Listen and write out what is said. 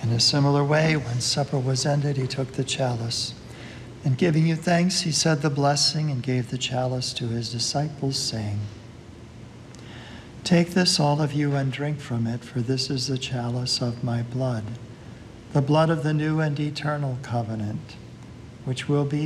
In a similar way, when supper was ended, he took the chalice. And giving you thanks, he said the blessing and gave the chalice to his disciples, saying, "Take this, all of you, and drink from it, for this is the chalice of my blood, the blood of the new and eternal covenant, which will be